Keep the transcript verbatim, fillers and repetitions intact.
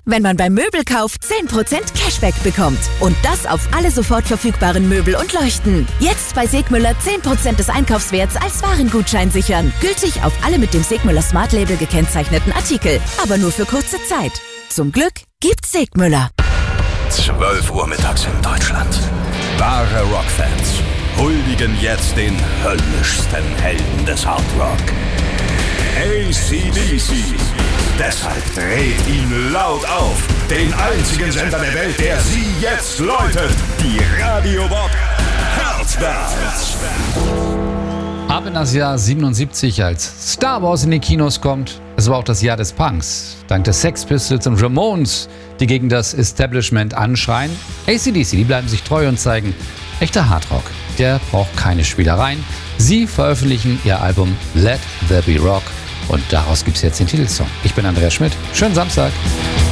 wenn man beim Möbelkauf zehn Prozent Cashback bekommt. Und das auf alle sofort verfügbaren Möbel und Leuchten. Jetzt bei Segmüller zehn Prozent des Einkaufswerts als Warengutschein sichern. Gültig auf alle mit dem Segmüller Smart Label gekennzeichneten Artikel. Aber nur für kurze Zeit. Zum Glück gibt's Segmüller. zwölf Uhr mittags in Deutschland. Wahre Rockfans huldigen jetzt den höllischsten Helden des Hard Rock. A C D C. Deshalb dreht ihn laut auf. Den einzigen Sender der Welt, der Sie jetzt läutet. Die Radio Bob Herzbands. Ab in das Jahr siebenundsiebzig, als Star Wars in die Kinos kommt. Es war auch das Jahr des Punks. Dank der Sex Pistols und Ramones, die gegen das Establishment anschreien. A C D C, die bleiben sich treu und zeigen, echter Hardrock, der braucht keine Spielereien. Sie veröffentlichen ihr Album Let There Be Rock und daraus gibt es jetzt den Titelsong. Ich bin Andreas Schmidt. Schönen Samstag.